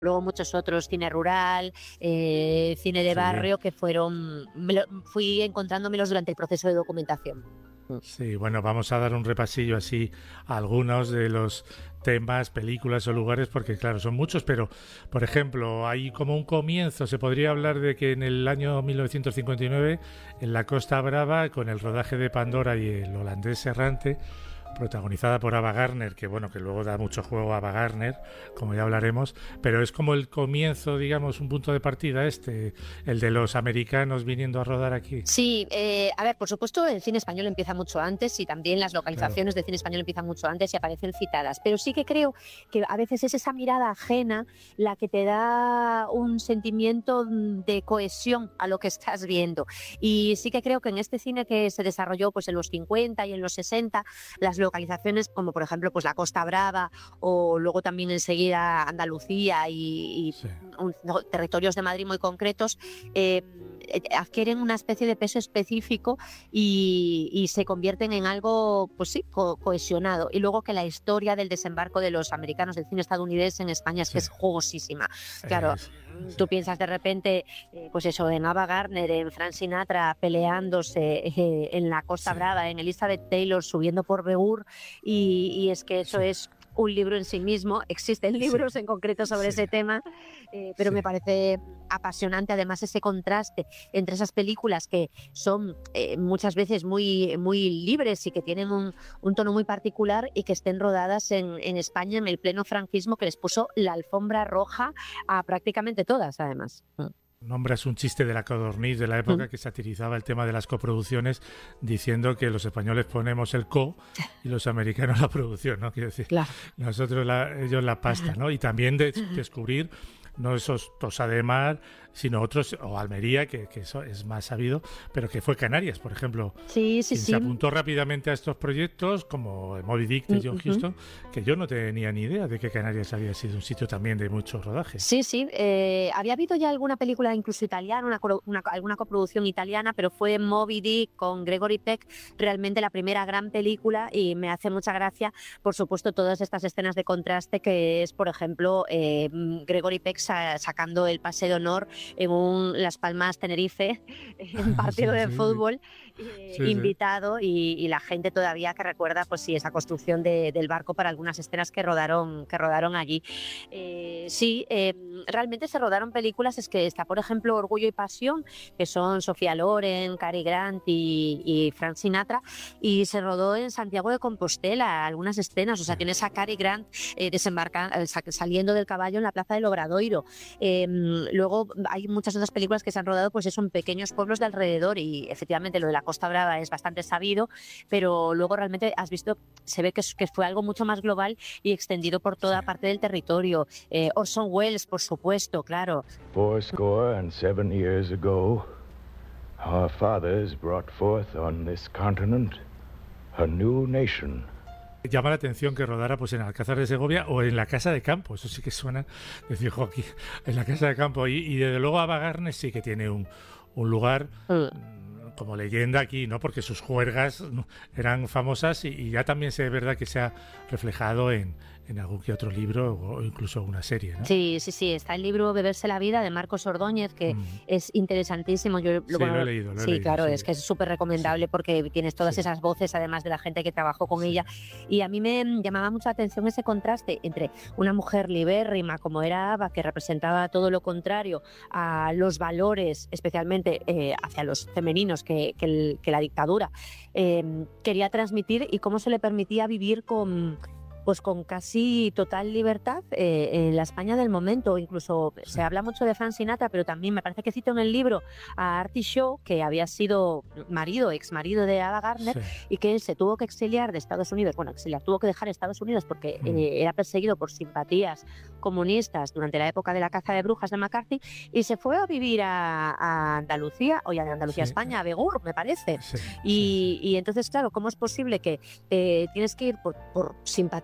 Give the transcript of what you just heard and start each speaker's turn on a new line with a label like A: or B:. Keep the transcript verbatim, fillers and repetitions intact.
A: luego muchos otros, cine rural, eh, cine de
B: Sí.
A: barrio, que fueron, me lo, fui encontrándomelos durante el proceso de documentación. Mm.
B: Sí, bueno, vamos a dar un repasillo así a algunos de los temas, películas o lugares, porque claro, son muchos, pero por ejemplo, hay como un comienzo, se podría hablar de que en el año mil novecientos cincuenta y nueve, en la Costa Brava, con el rodaje de Pandora y el holandés errante, protagonizada por Ava Gardner, que bueno, que luego da mucho juego a Ava Gardner, como ya hablaremos, pero es como el comienzo, digamos, un punto de partida este, el de los americanos viniendo a rodar aquí.
A: Sí, eh, a ver, por supuesto, el cine español empieza mucho antes y también las
B: Claro,
A: localizaciones de cine español empiezan mucho antes y aparecen citadas, pero sí que creo que a veces es esa mirada ajena la que te da un sentimiento mm, de cohesión a lo que estás viendo. Y sí que creo que en este cine que se desarrolló pues en los cincuenta y en los sesenta, las localizaciones como por ejemplo pues la Costa Brava o luego también enseguida Andalucía y, y
B: sí.
A: un- no, territorios de Madrid muy concretos, eh, eh, adquieren una especie de peso específico y, y se convierten en algo, pues sí, co- cohesionado. Y luego que la historia del desembarco de los americanos del cine estadounidense en España es que
B: Sí,
A: es jugosísima. Claro,
B: es,
A: mm,
B: sí,
A: tú piensas de repente, eh, pues eso, en Ava Gardner, en Frank Sinatra peleándose eh, en la Costa
B: sí,
A: Brava, en Elizabeth Taylor subiendo por Begur, y, y es que eso
B: sí,
A: es un libro en sí mismo. Existen
B: sí,
A: libros en concreto sobre
B: sí,
A: ese tema, eh, pero
B: sí,
A: me parece apasionante además ese contraste entre esas películas que son eh, muchas veces muy, muy libres y que tienen un, un tono muy particular y que estén rodadas en, en España en el pleno franquismo, que les puso la alfombra roja a prácticamente todas, además. Mm.
B: nombras un chiste de la codorniz de la
A: Mm.
B: época que satirizaba el tema de las coproducciones diciendo que los españoles ponemos el co y los americanos la producción, ¿no? Quiero decir,
A: Claro.
B: nosotros la, ellos la pasta, ¿no? Y también de, descubrir no esos Tosa de Mar, sino otros, o Almería, que, que eso es más sabido, pero que fue Canarias, por ejemplo,
A: Sí, sí,
B: quien se
A: sí.
B: apuntó rápidamente a estos proyectos, como Moby Dick de
A: Mm,
B: John
A: ujú.
B: Huston, que yo no tenía ni idea de que Canarias había sido un sitio también de mucho rodaje.
A: Sí, sí. Eh, había habido ya alguna película incluso italiana, una, coro- una- alguna coproducción italiana, pero fue Moby Dick con Gregory Peck realmente la primera gran película y me hace mucha gracia, por supuesto, todas estas escenas de contraste que es, por ejemplo, eh, mm, Gregory Peck sa- sacando el pase de honor en un Las Palmas Tenerife, en un partido
B: Sí,
A: de
B: sí, sí,
A: fútbol, eh,
B: sí, sí.
A: invitado y, y la gente todavía que recuerda, pues sí, esa construcción de- del barco para algunas escenas que rodaron, que rodaron allí. Eh, sí, eh, realmente se rodaron películas, es que está, por ejemplo, Orgullo y Pasión, que son Sofía Loren, Cary Grant y, y Frank Sinatra, y se rodó en Santiago de Compostela algunas escenas, o
B: Sí.
A: sea, tienes a Cary Grant eh, desembarca- eh, sa- saliendo del caballo en la Plaza del Obradoiro. Eh, luego hay muchas otras películas que se han rodado, pues eso, en pequeños pueblos de alrededor, y efectivamente lo de la Costa Brava es bastante sabido, pero luego realmente has visto, se ve que, es- que fue algo mucho más global y extendido por
B: Sí.
A: toda parte del territorio. Eh, Orson Welles, por supuesto, claro.
C: Fourscore and seven years ago, our fathers brought forth on this continent a new nation.
B: Llama la atención que rodara pues en Alcázar de Segovia o en la Casa de Campo, eso sí que suena, decir, jo, aquí, en la Casa de Campo, y, y desde luego Ava Gardner sí que tiene un, un lugar
A: Mm.
B: mm, como leyenda aquí, ¿no? Porque sus juergas ¿no? eran famosas y, y ya también se ve verdad que se ha reflejado en, en algún que otro libro o incluso una serie, ¿no?
A: Sí, sí, sí, está el libro Beberse la vida de Marcos Ordóñez, que
B: Mm.
A: es interesantísimo. Yo, lo-
B: Sí,
A: bueno,
B: lo he leído, lo he
A: sí,
B: leído,
A: claro,
B: sí.
A: es que es súper recomendable porque tienes todas
B: Sí.
A: esas voces, además de la gente que trabajó con
B: Sí.
A: ella. Y a mí me mm, llamaba mucho la atención ese contraste entre una mujer libérrima como era Ava, que representaba todo lo contrario a los valores, especialmente eh, hacia los femeninos, que, que el- que la dictadura eh, quería transmitir, y cómo se le permitía vivir con, pues con casi total libertad eh, en la España del momento. Incluso
B: Sí.
A: se habla mucho de Frank Sinatra, pero también me parece que cito en el libro a Artie Shaw, que había sido marido, ex marido de Ava Gardner,
B: Sí.
A: y que él se tuvo que exiliar de Estados Unidos, bueno, exiliar, tuvo que dejar Estados Unidos porque
B: Mm.
A: eh, era perseguido por simpatías comunistas durante la época de la caza de brujas de McCarthy, y se fue a vivir a, a Andalucía, o a Andalucía,
B: Sí.
A: España, a Begur, me parece.
B: Sí, sí,
A: Y, y entonces, claro, ¿cómo es posible que eh, tienes que ir por, por simpatía